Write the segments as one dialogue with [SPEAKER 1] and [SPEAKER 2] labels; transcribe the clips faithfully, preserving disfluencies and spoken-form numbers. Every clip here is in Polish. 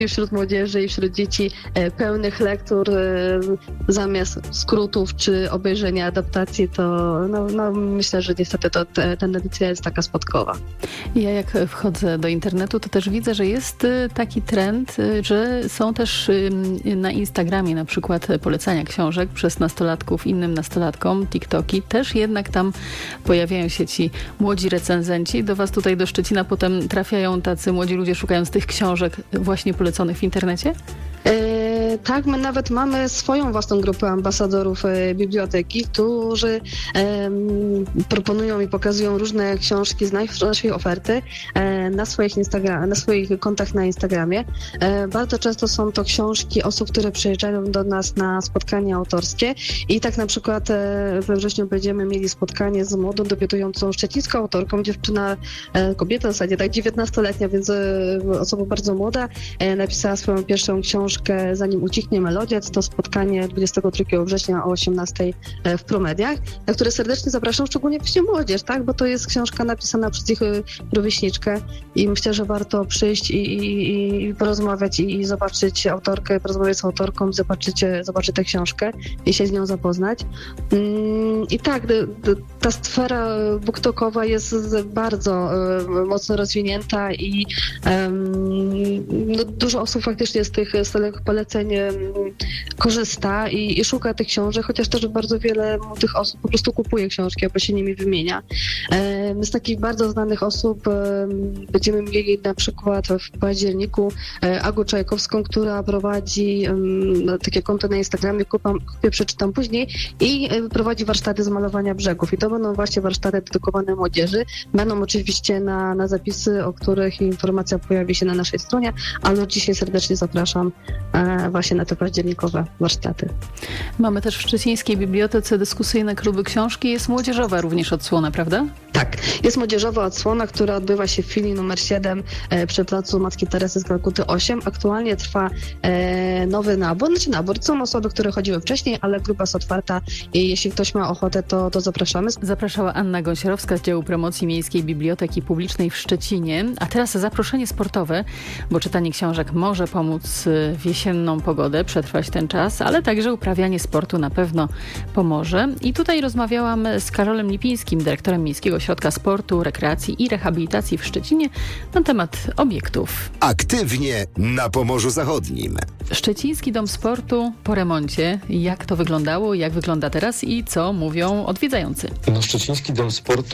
[SPEAKER 1] wśród młodzieży i wśród dzieci pełnych lektur zamiast skrótów czy obejrzenia adaptacji, to no, no, myślę, że niestety to te, tendencja jest taka spadkowa.
[SPEAKER 2] Ja jak wchodzę do internetu, to też widzę, że jest taki trend, że są też na Instagramie na przykład polecania książek przez nastolatków innym nastolatkom, TikToki. Też jednak tam pojawiają się ci młodzi recenzenci. Do was tutaj do Szczecina potem trafiają tacy młodzi ludzie szukając tych książek właśnie poleconych w internecie?
[SPEAKER 1] E, tak, my nawet mamy swoją własną grupę ambasadorów e, biblioteki, którzy e, proponują i pokazują różne książki z naszej oferty e, na swoich Instagram, na swoich kontach na Instagramie. E, bardzo często są to książki osób, które przyjeżdżają do nas na spotkania autorskie i tak na przykład e, we wrześniu będziemy mieli spotkanie z młodą debiutującą szczecińską autorką, dziewczyna, e, kobieta w zasadzie, tak dziewiętnastoletnia, więc e, osoba bardzo młoda, e, napisała swoją pierwszą książkę Zanim ucichnie melodia. To spotkanie dwudziestego drugiego września o osiemnastej w Promediach, na które serdecznie zapraszam, szczególnie właśnie młodzież, tak? Bo to jest książka napisana przez ich rówieśniczkę i myślę, że warto przyjść i, i, i porozmawiać i, i zobaczyć autorkę, porozmawiać z autorką, zobaczyć, zobaczyć tę książkę i się z nią zapoznać. I tak, ta sfera booktalkowa jest bardzo mocno rozwinięta i no, dużo osób faktycznie z tych z tych poleceń korzysta i, i szuka tych książek, chociaż też bardzo wiele tych osób po prostu kupuje książki albo się nimi wymienia. Z takich bardzo znanych osób będziemy mieli na przykład w październiku Agę Czajkowską, która prowadzi takie konto na Instagramie, kupię, kupię przeczytam później i prowadzi warsztaty z malowania brzegów. I to będą właśnie warsztaty dedykowane młodzieży. Będą oczywiście na, na zapisy, o których informacja pojawi się na naszej stronie, ale dzisiaj serdecznie zapraszam właśnie na te październikowe warsztaty.
[SPEAKER 2] Mamy też w szczecińskiej bibliotece dyskusyjne kluby książki. Jest młodzieżowa również odsłona, prawda?
[SPEAKER 1] Tak. Jest młodzieżowa odsłona, która odbywa się w filii numer siedem przy placu Matki Teresy z Kalkuty osiem. Aktualnie trwa nowy nabór. Znaczy nabór. Są osoby, które chodziły wcześniej, ale grupa jest otwarta i jeśli ktoś ma ochotę, to, to zapraszamy.
[SPEAKER 2] Zapraszała Anna Gąsiorowska z działu promocji Miejskiej Biblioteki Publicznej w Szczecinie. A teraz zaproszenie sportowe, bo czytanie książek może pomóc w jesienną pogodę, przetrwać ten czas, ale także uprawianie sportu na pewno pomoże. I tutaj rozmawiałam z Karolem Lipińskim, dyrektorem Miejskiego Ośrodka Sportu, Rekreacji i Rehabilitacji w Szczecinie na temat obiektów.
[SPEAKER 3] Aktywnie na Pomorzu Zachodnim.
[SPEAKER 2] Szczeciński Dom Sportu po remoncie. Jak to wyglądało, jak wygląda teraz i co mówią odwiedzający?
[SPEAKER 4] No, Szczeciński Dom Sportu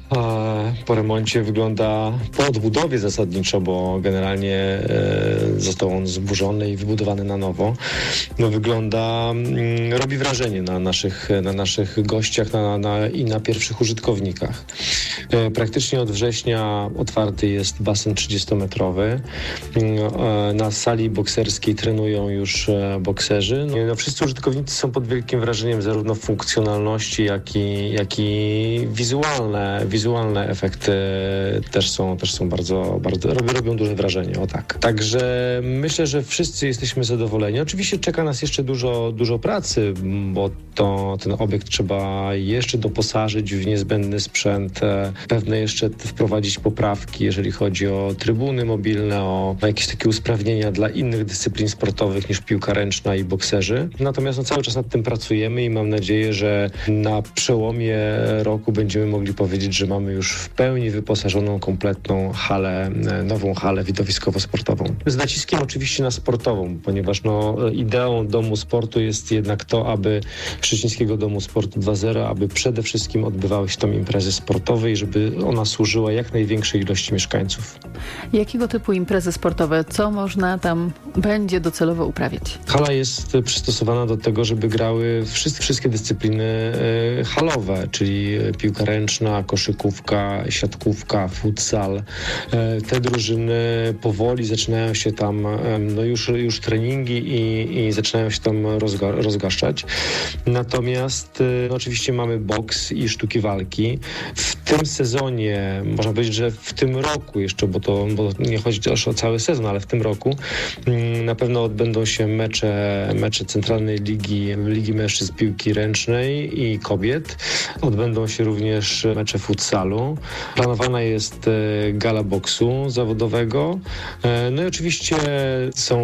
[SPEAKER 4] e, po remoncie wygląda po odbudowie zasadniczo, bo generalnie e, został on zburzony i wybudowany na nowo. No, wygląda, mm, robi wrażenie na naszych, na naszych gościach na, na, i na pierwszych użytkownikach. E, praktycznie od września otwarty jest basen trzydziestometrowy. E, na sali bokserskiej trenują już e, bokserzy. No, no, wszyscy użytkownicy są pod wielkim wrażeniem zarówno funkcjonalności, jak i, jak i wizualne, wizualne efekty też są, też są bardzo, bardzo robią, robią duże wrażenie, o tak. Także myślę, że wszyscy jesteśmy zadowoleni. Oczywiście czeka nas jeszcze dużo, dużo pracy, bo to, ten obiekt trzeba jeszcze doposażyć w niezbędny sprzęt, pewne jeszcze wprowadzić poprawki, jeżeli chodzi o trybuny mobilne, o jakieś takie usprawnienia dla innych dyscyplin sportowych niż piłka ręczna i bokserzy. Natomiast no, cały czas nad tym pracujemy i mam nadzieję, że na przełomie roku będziemy mogli powiedzieć, że mamy już w pełni wyposażoną, kompletną halę, nową halę widowiskowo-sportową. Z naciskiem oczywiście na sportową, ponieważ no, ideą Domu Sportu jest jednak to, aby Szczecińskiego Domu Sportu dwa zero, aby przede wszystkim odbywały się tam imprezy sportowe i żeby ona służyła jak największej ilości mieszkańców.
[SPEAKER 2] Jakiego typu imprezy sportowe? Co można tam będzie docelowo uprawiać?
[SPEAKER 4] Hala jest przystosowana do tego, żeby grały wszystkie, wszystkie dyscypliny e, halowe, czyli piłka ręczna, koszykówka, siatkówka, futsal. E, te drużyny powoli zaczynają się tam, e, no już, już treningi i, i zaczynają się tam rozgo- rozgorączkować. wzbogaszać. Natomiast no, oczywiście mamy boks i sztuki walki. W tym sezonie, można powiedzieć, że w tym roku jeszcze, bo to bo nie chodzi też o cały sezon, ale w tym roku na pewno odbędą się mecze, mecze Centralnej Ligi, Ligi Mężczyzn Piłki Ręcznej i Kobiet. Odbędą się również mecze futsalu. Planowana jest gala boksu zawodowego. No i oczywiście są